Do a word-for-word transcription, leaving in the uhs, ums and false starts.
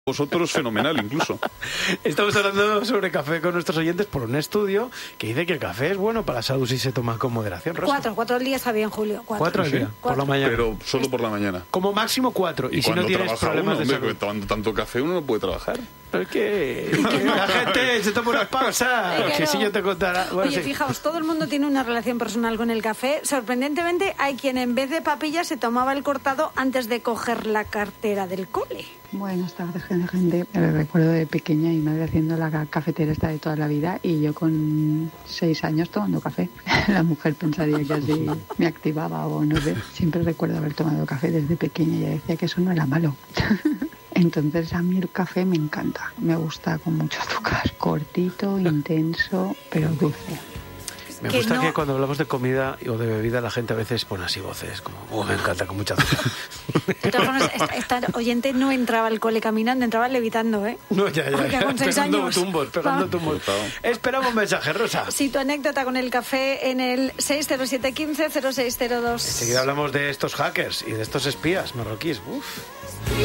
Vosotros fenomenal, incluso. Estamos hablando sobre café con nuestros oyentes por un estudio que dice que el café es bueno para la salud si se toma con moderación. Rosa. Cuatro, cuatro al día está bien, Julio. Cuatro, cuatro al ¿Sí? día, por Cuatro. la mañana. Pero solo por la mañana. Como máximo cuatro. Y, Y, si no cuando tienes trabaja problemas uno, de hombre, salud. que tomando tanto café uno no puede trabajar. Pero es que la gente se toma unas pausas. Es que Que no. si yo te contara. Bueno, Oye, sí. fijaos, todo el mundo tiene una relación personal con el café. Sorprendentemente, hay quien en vez de papilla se tomaba el cortado antes de coger la cartera del cole. Buenas tardes, gente, gente. Me recuerdo de pequeña y madre haciendo la ca- cafetera esta de toda la vida y yo con seis años tomando café. La mujer pensaría que así me activaba o no sé. Siempre recuerdo haber tomado café desde pequeña y ella decía que eso no era malo. Entonces a mí el café me encanta. Me gusta con mucho azúcar. Cortito, intenso, pero dulce. Me que gusta no- que cuando hablamos de comida o de bebida la gente a veces pone así voces como, oh, me encanta, con mucha azúcar. De todas formas, esta, esta oyente no entraba al cole caminando, entraba levitando, ¿eh? No, ya, ya, Porque ya. con seis Pegando años. tumbos, pegando Va. tumbos. Claro. Esperamos mensaje, Rosa. Si tu anécdota con el café en el seis cero siete uno cinco cero seis cero dos. Enseguida hablamos de estos hackers y de estos espías marroquíes. Uf.